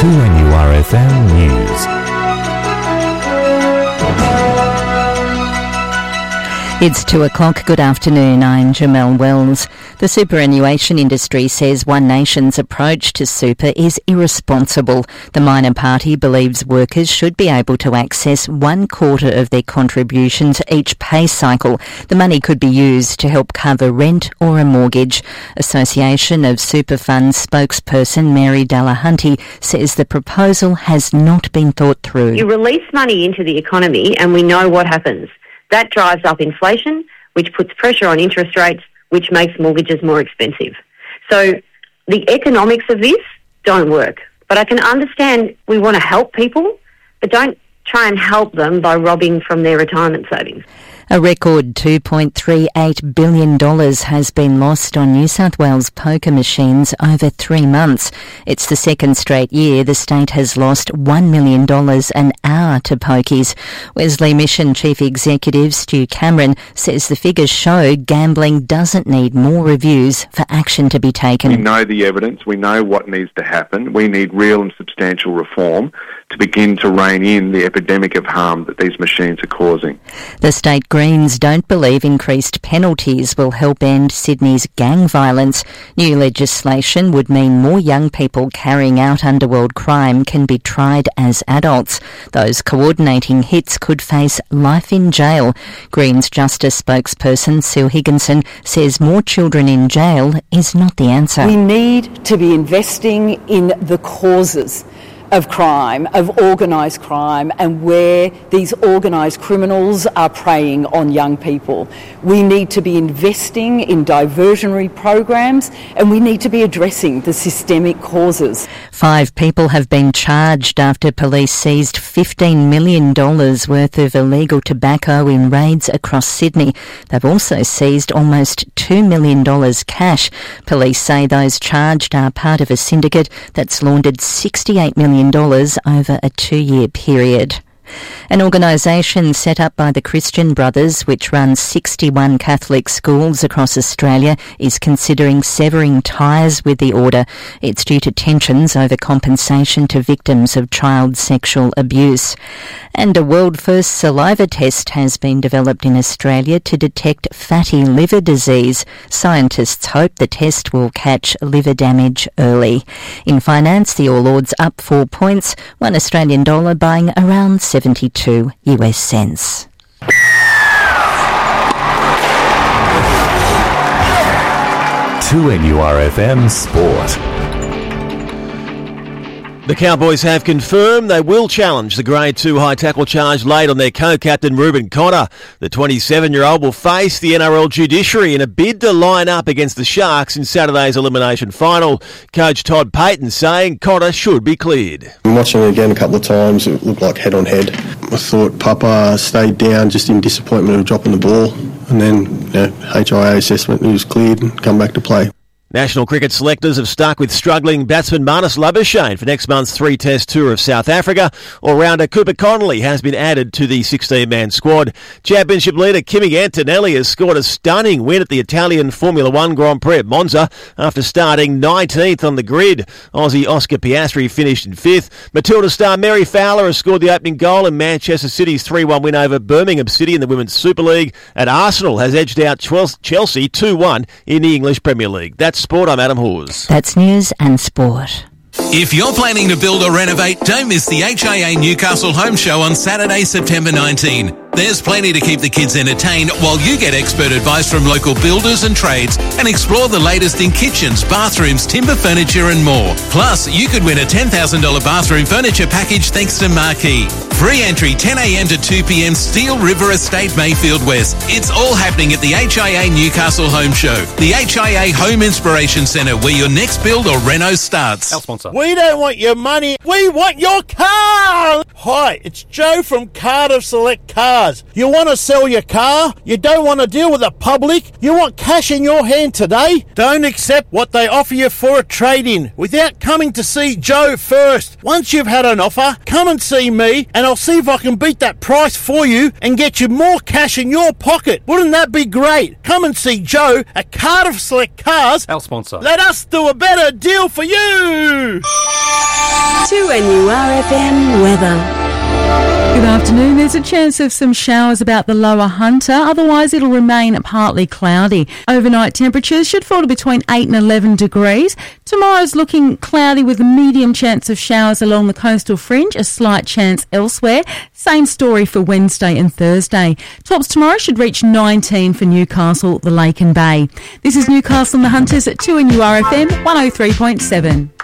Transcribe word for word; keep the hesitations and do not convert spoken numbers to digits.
two N U R F M News. It's two o'clock. Good afternoon. I'm Jamelle Wells. The superannuation industry says One Nation's approach to super is irresponsible. The minor party believes workers should be able to access one quarter of their contributions each pay cycle. The money could be used to help cover rent or a mortgage. Association of Super Funds spokesperson Mary Delahunty says the proposal has not been thought through. You release money into the economy and we know what happens. That drives up inflation, which puts pressure on interest rates, which makes mortgages more expensive. So the economics of this don't work. But I can understand we want to help people, but don't try and help them by robbing from their retirement savings. A record two point three eight billion dollars has been lost on New South Wales poker machines over three months. It's the second straight year the state has lost one million dollars an hour to pokies. Wesley Mission Chief Executive Stu Cameron says the figures show gambling doesn't need more reviews for action to be taken. We know the evidence. We know what needs to happen. We need real and substantial reform to begin to rein in the epidemic of harm that these machines are causing. The state Greens don't believe increased penalties will help end Sydney's gang violence. New legislation would mean more young people carrying out underworld crime can be tried as adults. Those coordinating hits could face life in jail. Greens Justice spokesperson Sue Higginson says more children in jail is not the answer. We need to be investing in the causes of crime, of organised crime, and where these organised criminals are preying on young people. We need to be investing in diversionary programs, and we need to be addressing the systemic causes. Five people have been charged after police seized fifteen million dollars worth of illegal tobacco in raids across Sydney. They've also seized almost two million dollars cash. Police say those charged are part of a syndicate that's laundered sixty-eight million dollars over a two-year period. An organisation set up by the Christian Brothers, which runs sixty-one Catholic schools across Australia, is considering severing ties with the order. It's due to tensions over compensation to victims of child sexual abuse. And a world-first saliva test has been developed in Australia to detect fatty liver disease. Scientists hope the test will catch liver damage early. In finance, the All Ords up four points, one Australian dollar buying around seventy-two US cents. two N U R F M Sport. The Cowboys have confirmed they will challenge the Grade two high tackle charge laid on their co-captain Reuben Cotter. The twenty-seven-year-old will face the N R L judiciary in a bid to line up against the Sharks in Saturday's elimination final. Coach Todd Payton saying Cotter should be cleared. I'm watching it again a couple of times. It looked like head on head. I thought Papa stayed down just in disappointment of dropping the ball, and then you know, H I A assessment, he was cleared and come back to play. National cricket selectors have stuck with struggling batsman Marnus Labuschagne for next month's three-test tour of South Africa. All-rounder Cooper Connolly has been added to the sixteen-man squad. Championship leader Kimi Antonelli has scored a stunning win at the Italian Formula One Grand Prix at Monza after starting nineteenth on the grid. Aussie Oscar Piastri finished in fifth. Matilda star Mary Fowler has scored the opening goal in Manchester City's three one win over Birmingham City in the Women's Super League. And Arsenal has edged out Chelsea two one in the English Premier League. That's Sport, I'm Adam Hawes. That's news and sport. If you're planning to build or renovate, don't miss the H I A Newcastle Home Show on Saturday, September nineteenth. There's plenty to keep the kids entertained while you get expert advice from local builders and trades and explore the latest in kitchens, bathrooms, timber furniture and more. Plus, you could win a ten thousand dollars bathroom furniture package thanks to Marquee. Free entry ten a.m. to two p.m. Steel River Estate, Mayfield West. It's all happening at the H I A Newcastle Home Show, the H I A Home Inspiration Centre, where your next build or reno starts. Our sponsor. We don't want your money, we want your car! Hi, it's Joe from Cardiff Select Cars. You want to sell your car? You don't want to deal with the public? You want cash in your hand today? Don't accept what they offer you for a trade-in without coming to see Joe first. Once you've had an offer, come and see me and I'll see if I can beat that price for you and get you more cash in your pocket. Wouldn't that be great? Come and see Joe at Cardiff Select Cars. Our sponsor. Let us do a better deal for you! two N U R F M weather. Good afternoon. There's a chance of some showers about the lower Hunter. Otherwise, it'll remain partly cloudy. Overnight temperatures should fall to between eight and eleven degrees. Tomorrow's looking cloudy with a medium chance of showers along the coastal fringe, a slight chance elsewhere. Same story for Wednesday and Thursday. Tops tomorrow should reach nineteen for Newcastle, the Lake and Bay. This is Newcastle and the Hunters at two N U R F M one oh three point seven.